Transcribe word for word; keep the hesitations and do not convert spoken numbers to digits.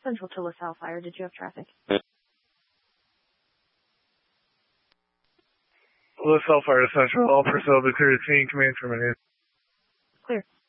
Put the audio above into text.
Central to LaSalle Fire. Did you have traffic? LaSalle Fire to Central. All personnel declared scene. Command terminated. Clear.